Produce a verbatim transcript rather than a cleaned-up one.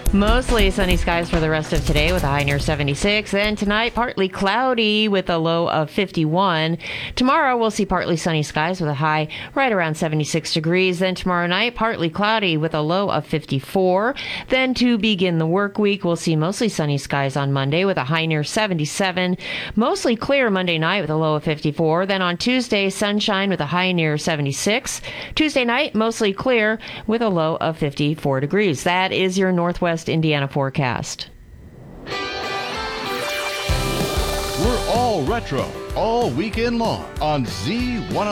Mostly sunny skies for the rest of today with a high near seventy-six. Then tonight, partly cloudy with a low of fifty-one. Tomorrow, we'll see partly sunny skies with a high right around seventy-six degrees. Then tomorrow night, partly cloudy with a low of fifty-four. Then to begin the work week, we'll see mostly sunny skies on Monday with a high near seventy-seven. Mostly clear Monday night with a low of fifty-four. Then on Tuesday, sunshine with a high near seventy-six. Tuesday night, mostly clear with a low of fifty-four degrees. That is your Northwest Indiana forecast. We're all retro all weekend long on Z one oh